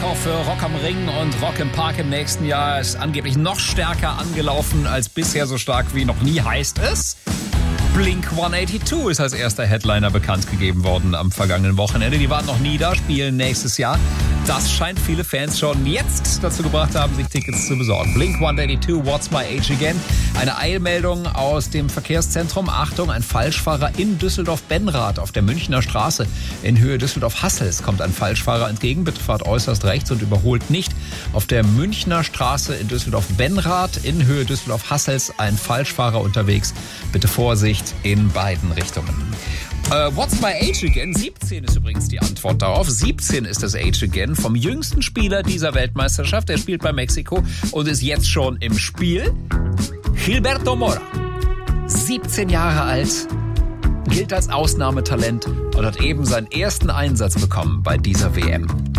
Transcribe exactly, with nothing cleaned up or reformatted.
auch für Rock am Ring und Rock im Park im nächsten Jahr. Ist angeblich noch stärker angelaufen als bisher, so stark wie noch nie, heißt es. Blink hundertzweiundachtzig ist als erster Headliner bekannt gegeben worden am vergangenen Wochenende. Die waren noch nie da, spielen nächstes Jahr. Das scheint viele Fans schon jetzt dazu gebracht haben, sich Tickets zu besorgen. Blink hundertzweiundachtzig, What's My Age Again? Eine Eilmeldung aus dem Verkehrszentrum. Achtung, ein Falschfahrer in Düsseldorf-Benrath auf der Münchner Straße in Höhe Düsseldorf-Hassels kommt ein Falschfahrer entgegen. Bitte fahrt äußerst rechts und überholt nicht. Auf der Münchner Straße in Düsseldorf-Benrath in Höhe Düsseldorf-Hassels ein Falschfahrer unterwegs. Bitte Vorsicht in beiden Richtungen. Uh, what's my age again? siebzehn ist übrigens die Antwort darauf. siebzehn ist das Age again vom jüngsten Spieler dieser Weltmeisterschaft. Er spielt bei Mexiko und ist jetzt schon im Spiel. Gilberto Mora, siebzehn Jahre alt, gilt als Ausnahmetalent und hat eben seinen ersten Einsatz bekommen bei dieser W M.